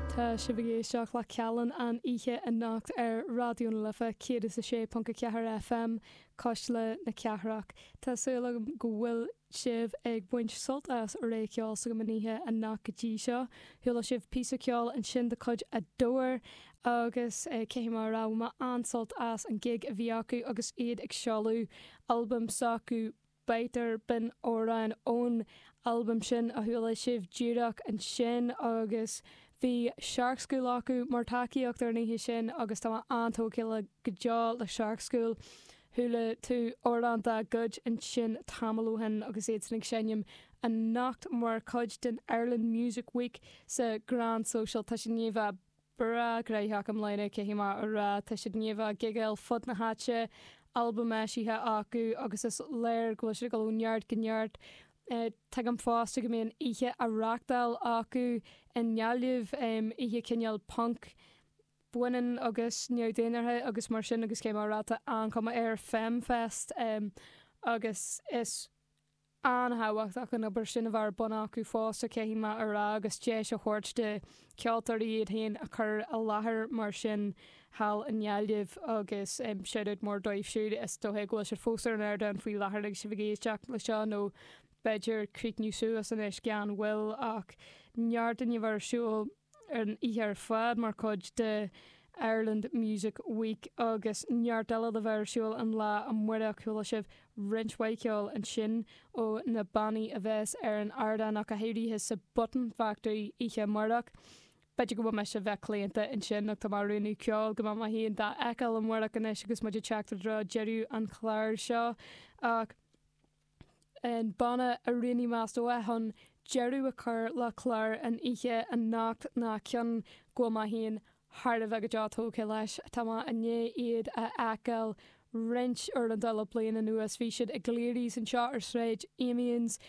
Tá si bhgéisteach le cealan an ihe a nacht ar radioún lifa 106.4 FM cosle na ceathraach. Tá suala go bhfuil sibh ag buint sult as ar ré ceáil sa go maníthe a nach go dtí seo. Thula sibh písa ceáil an sin de chuid a dóir agus céimrá ma ansalt as an gig a bhí acu agus iad ag seáú albumm sacu Beiter bin óráin ón albumm sin a thula sibh dúireach an sin agus bhí Shark School acu mar takeíocht ar níthe sin agus tá antócile go deá le Shark School thula tú óránta gud an sin tamalúhan agus éit nig sinnim a nacht mar chuid den Ireland Music Week sa Grand Social tá sin níomh bura gréitheach am leine céhíá ar tá sin níomh gigail fud na háte albumm eisithe acu agus is léir go si go úneart gneart te an fásta go mbeon ihe a rachtal acu in nealimh ihe cineal punk buinean agus neodéanarthe agus mar sin agus céimráta ancama ar Femfest agus is anhahacht an obair sin a bhar bun acu fásta céhíma ará agus dé a chuirt de cealtar iad haon a chur a láthair mar sin hall in nealimh agus siad mór dóibhsúd is dóthe ghfuil se fósar an air den faoi láthair si bhgéisteach le seo nó beidir críicniú suas an is cean bhfuil ach neartan i bhar siúil an ihe ar fad mar chuid de Ireland Music Week agus neardala a bhar siúil an lá an muire chuúla sibh rinshhaiciáil an sin ó na bannaí a bheits ar an arda nach a héirithe sa Button Factory ihe marach. Beidir go me se bheith léanta in sin nach tá mar runú ceáil go má híon dá eáil an muire an is agus muidir teachtar dra jeú an chláir seo ach an banna a rií más ó hon jeú a chur le chláir an ihe an nacht na cean go má híon hard a bheith go deátócha leis tá a né iad a eáil rint ar an dal blian an nuas bhí siad a gléirís an seo ar sréid éíons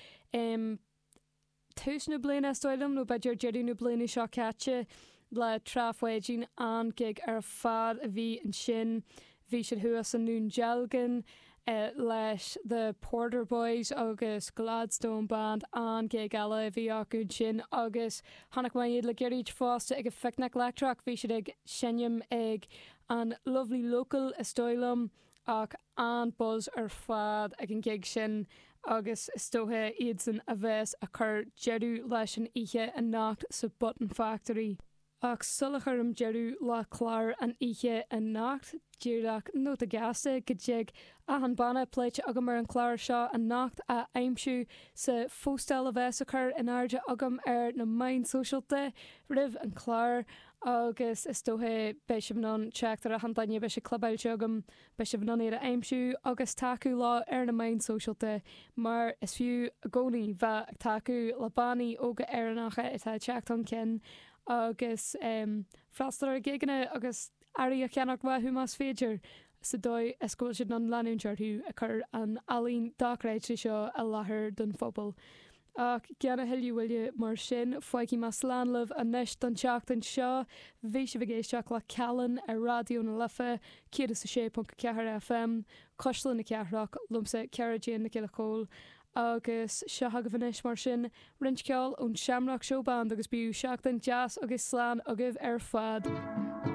tús na bliana stoilm nó beidir jeú na bliana seo caite le trafhaidín an gig ar fad a bhí an sin bhí siad thuas an nún gelgan leis the Porter Boys agus Gladstone Band an gig eile bhí acu sin agus tháinig mai iad le geiríd fásta ag a ficnic letrach bhí siad ag sinnim ag an lovely local stoilm ach an buzz ar fad ag an gig sin agus istóthe iad san a bheits a chur jeú leis an ihe a nacht sa Button Factory. Ach sulachar am jeú le chláir an ihe a nacht dúireach nó a gasasta go dig a an banna pléite agam mar an chláir seo a nacht a aimimsú sa fóstal a bheits a chur in airde agam ar na main socialte rih an chláir agus is tóthe bei se bhan teachtar a handaine be se clubbáilte agam be se bhan ar a aimimsú agus taú lá ar na main socialte mar is fiú a gcónaí bheit taú le bannaí óga airnacha itá teach an cin agus freistar a giganna agus airí a cheannach bhaithú más féidir sa dóid iscúil siad an leanúnseartú a chur an alín dachréid seo a láthair don phobal. Ach ceanna heilúhfuile mar sin foiicí más lánlah a neis don teachtain seo bhí se bhgéisteach le cealan ar radioú na lifa 106.4 FM cosla na ceathraach lumsa ceirigéan na cileachóil agus seo go bhanis mar sin rint ceáil ón Shamrock Show Band agus bíú seachtain jazz agus slán agah ar fad.